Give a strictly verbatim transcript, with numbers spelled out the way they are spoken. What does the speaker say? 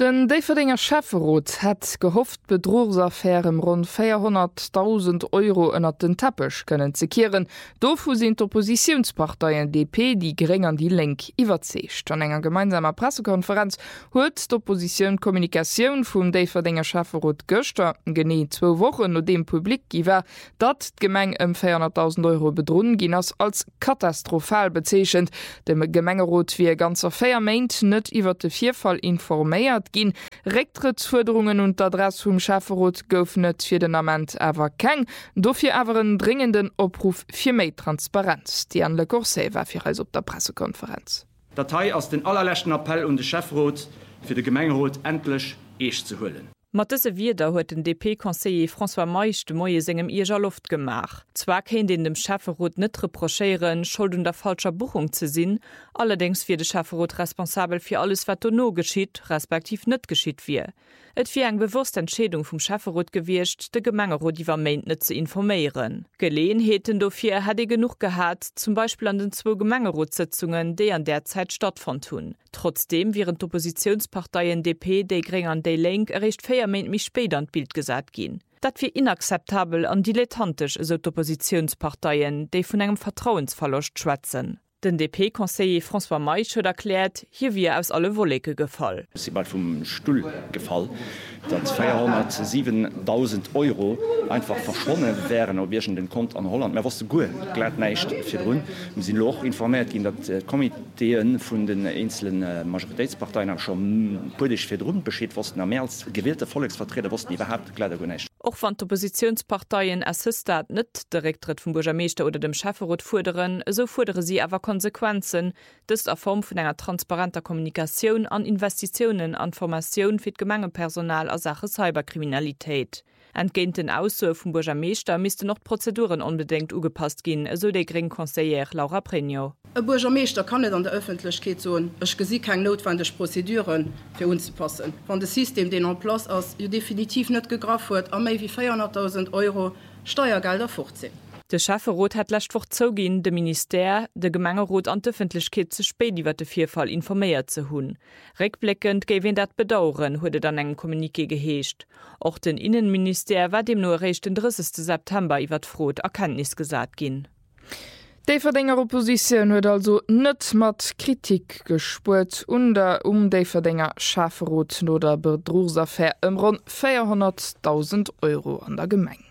Den Deferdinger Schäferrot hat gehofft, Bedrohungsaffären rund vierhunderttausend Euro ënner den Teppich können ze kehren. Dofu sind Oppositionsparteien D P, die gering an die Lenk iwwerzecht. An enger gemeinsamer Pressekonferenz huet d'Opposition Kommunikation vum Deferdinger Schäferrot Göster genie zwei Wochen no dem Publik iwwer, dat Gemeng um vierhunderttausend Euro bedrohen gin ass als katastrophal bezeechend. Dem Gemengerot wie ganzer Feiermeint net iwwer de Vierfall informéiert gin. Rektrittsforderungen und Adress vum Schäferrot goufnet fir den Amment awer keng, dofir awer een dringenden Opruf fir méi Transparenz. Die an Le Corset war fir als op der Pressekonferenz. Datei aus den allerlächten Appell und de Chefrot fir de Gemengerot endlich eich zu hullen. Matese Wieder huet den D P-Conseiller François Meich de Moie segem Iger Luft gemach. Zwar kennt den dem Schäferrot net reprochéieren, Schuld unter falscher Buchung ze sinn, allerdings fir de Schäferrot responsabel fir alles wat no geschiet, respektiv net geschiet wie. Et fir eng bewusst Entschädung vum Schäferrot gewircht, de Gemengerot iwwer meint net ze informéieren. Geleenheeten dofir hat e genug gehat, zum Beispiel an den zwo Gemengerot-Sitzungen, déi an der Zeit stattfand hun. Trotzdem wären d'Oppositionsparteien D P, déi Gring an déi Lenk errecht feiermeint mich später an Bild gesat gin. Dat fir inakzeptabel an dilettantisch so d'Oppositionsparteien, déi vun engem Vertrauensverlust schwätzen. Den D P-Conseiller François Meich hat erklärt, hier wie aus alle Wollecke gefall. Es ist bald vom Stuhl gefallen, dass vierhundertsiebentausend Euro einfach verschwunden wären, ob wir schon den Konto an Holland. Wir wussten gut, gleich nicht für uns. Wir sind auch informiert, dass die Komiteen von den einzelnen Majoritätsparteien schon politisch für uns Bescheid wussten, mehr als gewählte Volksvertreter wussten überhaupt gleich nicht. Auch von Oppositionsparteien Assistat nicht Direktritt vom Bürgermeister oder dem Schäferrot fordern, so fordere sie aber Konsequenzen, das in Form von einer transparenter Kommunikation an Investitionen an Formation für Gemengepersonal als Sache Cyberkriminalität. Entgehend den Aussöh vom Bürgermeister müsste noch Prozeduren unbedingt angepasst gehen, so der Green Conseiller Laura Preño. Ein Bürgermeister kann nicht an der Öffentlichkeit sagen, ich sehe keine notwendigen Prozeduren für uns zu passen. Wenn das System, den en place ist, definitiv nicht gegraft wird, an mehr wie vierhunderttausend Euro Steuergelder fortziehen. Der Schäferrot hat letzte Woche zugegeben, der Minister, der Gemengerot an die Öffentlichkeit zu spät über den Vorfall informiert zu haben. Rückblickend geben das bedauern, wurde dann ein Kommuniqué geheischt. Auch den Innenminister war dem nur erst den dreißigsten September über die Frage Erkenntnis gesagt gehen. Die Verdinger Opposition huet also net mat Kritik gespurt unter um déi Verdinger Schäferrot no der Bedrohungsaffäre um rund vierhunderttausend Euro an der Gemeng.